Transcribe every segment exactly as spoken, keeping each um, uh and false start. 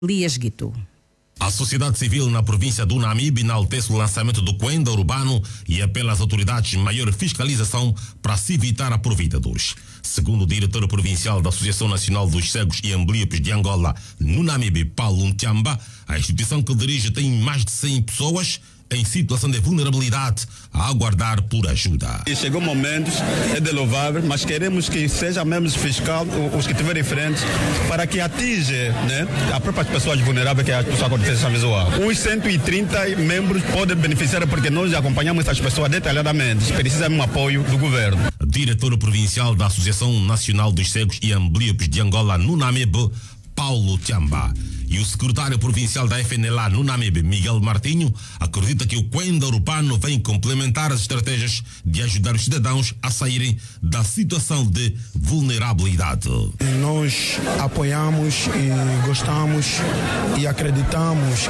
Elias Guito. A sociedade civil na província do Namibe enaltece o lançamento do Quenda Urbano e apela às autoridades maior fiscalização para se evitar aproveitadores. Segundo o diretor provincial da Associação Nacional dos Cegos e Amblíopes de Angola, no Namibe, Paulo Ntiamba, a instituição que dirige tem mais de cem pessoas em situação de vulnerabilidade a aguardar por ajuda. E chegou momentos, é de louvável, mas queremos que seja mesmo fiscal, os que estiverem frente, para que atinja, né, as próprias pessoas vulneráveis que a pessoa acontece essa visual. Os cento e trinta membros podem beneficiar porque nós acompanhamos essas pessoas detalhadamente. Precisa de um apoio do governo. Diretor provincial da Associação Nacional dos Cegos e Amblíopes de Angola, no Namibe, Paulo Ntiamba. E o secretário provincial da F N L A no Namibe, Miguel Martinho, acredita que o Quenda Urbano vem complementar as estratégias de ajudar os cidadãos a saírem da situação de vulnerabilidade. Nós apoiamos e gostamos e acreditamos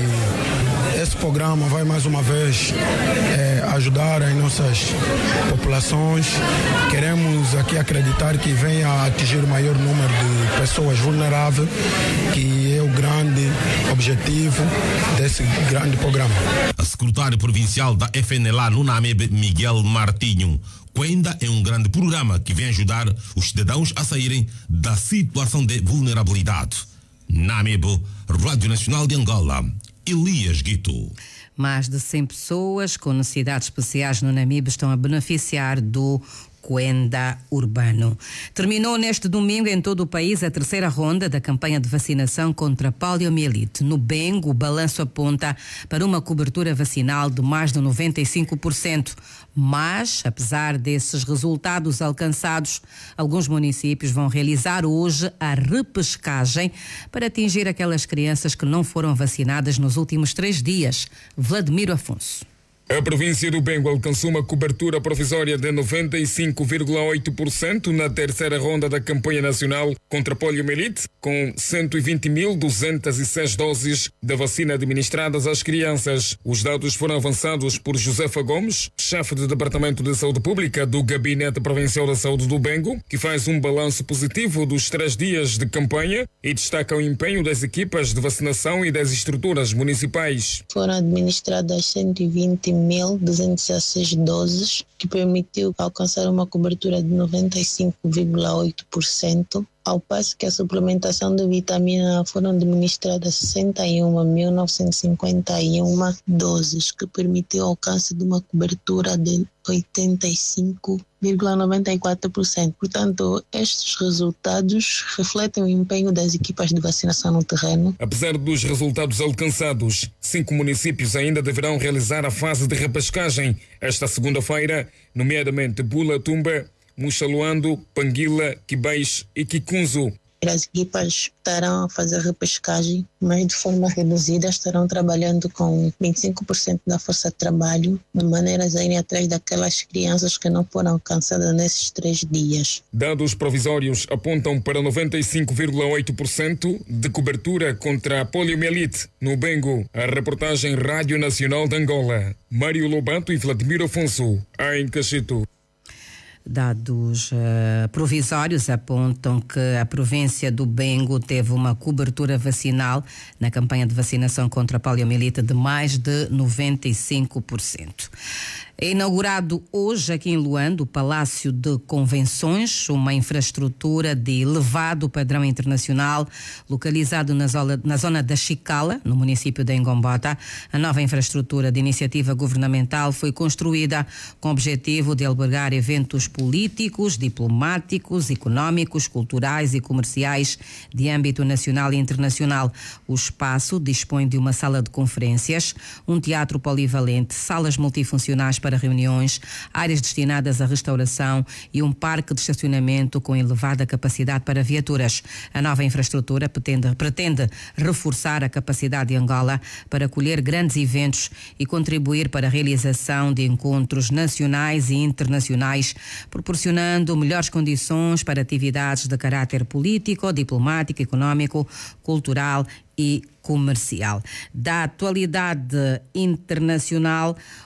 que esse programa vai mais uma vez é, ajudar as nossas populações. Queremos aqui acreditar que venha a atingir o maior número de pessoas vulneráveis, que é o grande objetivo desse grande programa. A secretária provincial da F N L A no Namibe, Miguel Martinho. Quenda é um grande programa que vem ajudar os cidadãos a saírem da situação de vulnerabilidade. Namibe, Rádio Nacional de Angola, Elias Guito. Mais de cem pessoas com necessidades especiais no Namibe estão a beneficiar do Quenda Urbano. Terminou neste domingo em todo o país a terceira ronda da campanha de vacinação contra a poliomielite. No Bengo, o balanço aponta para uma cobertura vacinal de mais de noventa e cinco por cento. Mas, apesar desses resultados alcançados, alguns municípios vão realizar hoje a repescagem para atingir aquelas crianças que não foram vacinadas nos últimos três dias. Vladimiro Afonso. A província do Bengo alcançou uma cobertura provisória de noventa e cinco vírgula oito por cento na terceira ronda da campanha nacional contra a poliomielite, com cento e vinte mil duzentas e seis doses da vacina administradas às crianças. Os dados foram avançados por Josefa Gomes, chefe do Departamento de Saúde Pública do Gabinete Provincial da Saúde do Bengo, que faz um balanço positivo dos três dias de campanha e destaca o empenho das equipas de vacinação e das estruturas municipais. Foram administradas cento e vinte mil duzentas e dezesseis doses, que permitiu alcançar uma cobertura de noventa e cinco vírgula oito por cento, ao passo que a suplementação de vitamina foram administradas sessenta e um mil novecentos e cinquenta e uma doses, que permitiu o alcance de uma cobertura de oitenta e cinco vírgula noventa e quatro por cento. Portanto, estes resultados refletem o empenho das equipas de vacinação no terreno. Apesar dos resultados alcançados, cinco municípios ainda deverão realizar a fase de repescagem esta segunda-feira, nomeadamente Bula, Tumba, Muxaluando, Panguila, Quibais e Quicunzo. As equipas estarão a fazer repescagem, mas de forma reduzida, estarão trabalhando com vinte e cinco por cento da força de trabalho, de maneiras a irem atrás daquelas crianças que não foram alcançadas nesses três dias. Dados provisórios apontam para noventa e cinco vírgula oito por cento de cobertura contra a poliomielite no Bengo. A reportagem Rádio Nacional de Angola. Mário Lobato e Vladimiro Afonso, em Cachito. Dados uh, provisórios apontam que a província do Bengo teve uma cobertura vacinal na campanha de vacinação contra a poliomielite de mais de noventa e cinco por cento. É inaugurado hoje aqui em Luanda o Palácio de Convenções, uma infraestrutura de elevado padrão internacional, localizado na zona, na zona da Chicala, no município de Ngombota. A nova infraestrutura de iniciativa governamental foi construída com o objetivo de albergar eventos políticos, diplomáticos, económicos, culturais e comerciais de âmbito nacional e internacional. O espaço dispõe de uma sala de conferências, um teatro polivalente, salas multifuncionais para reuniões, áreas destinadas à restauração e um parque de estacionamento com elevada capacidade para viaturas. A nova infraestrutura pretende, pretende reforçar a capacidade de Angola para acolher grandes eventos e contribuir para a realização de encontros nacionais e internacionais, proporcionando melhores condições para atividades de caráter político, diplomático, económico, cultural e comercial. Da atualidade internacional,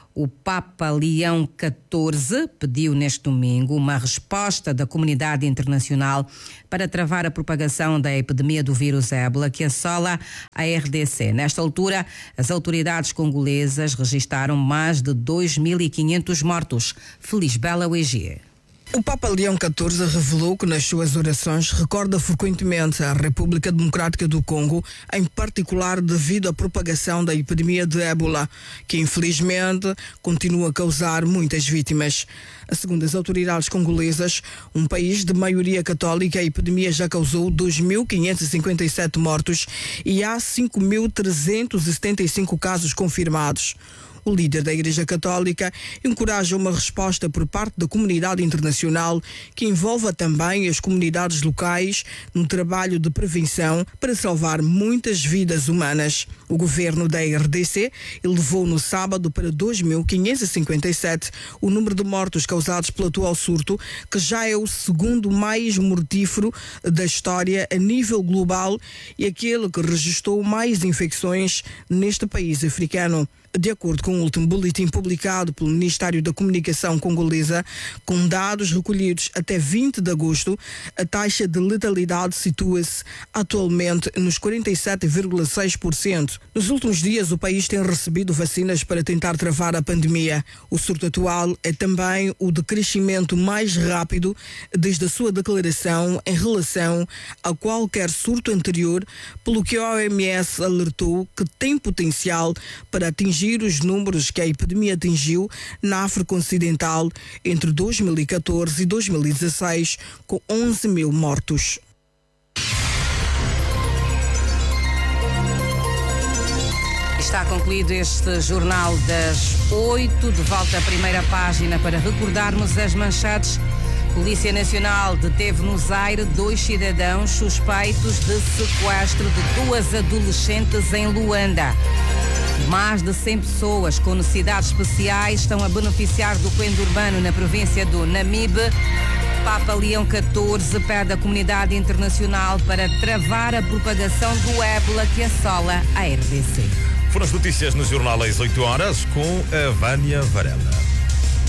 O Papa Leão catorze pediu neste domingo uma resposta da comunidade internacional para travar a propagação da epidemia do vírus ébola que assola a R D C. Nesta altura, as autoridades congolesas registaram mais de dois mil e quinhentos mortos. Feliz Bela U E G. O Papa Leão catorze revelou que nas suas orações recorda frequentemente a República Democrática do Congo, em particular devido à propagação da epidemia de ébola, que infelizmente continua a causar muitas vítimas. Segundo as autoridades congolesas, um país de maioria católica, a epidemia já causou dois mil quinhentos e cinquenta e sete mortos e há cinco mil trezentos e setenta e cinco casos confirmados. O líder da Igreja Católica encoraja uma resposta por parte da comunidade internacional que envolva também as comunidades locais no trabalho de prevenção para salvar muitas vidas humanas. O governo da R D C elevou no sábado para dois mil quinhentos e cinquenta e sete o número de mortos causados pelo atual surto, que já é o segundo mais mortífero da história a nível global e aquele que registrou mais infecções neste país africano. De acordo com o último boletim publicado pelo Ministério da Comunicação congolesa, com dados recolhidos até vinte de agosto, a taxa de letalidade situa-se atualmente nos quarenta e sete vírgula seis por cento. Nos últimos dias, o país tem recebido vacinas para tentar travar a pandemia. O surto atual é também o de crescimento mais rápido desde a sua declaração em relação a qualquer surto anterior, pelo que a O M S alertou que tem potencial para atingir os números que a epidemia atingiu na África Ocidental entre dois mil e catorze e dois mil e dezesseis, com onze mil mortos. Está concluído este Jornal das Oito. De volta à primeira página para recordarmos as manchetes. Polícia Nacional deteve no Zaire dois cidadãos suspeitos de sequestro de duas adolescentes em Luanda. Mais de cem pessoas com necessidades especiais estão a beneficiar do Quendo Urbano na província do Namibe. Papa Leão catorze pede à comunidade internacional para travar a propagação do ébola que assola a R D C. Foram as notícias no Jornal às oito horas com a Vânia Varela.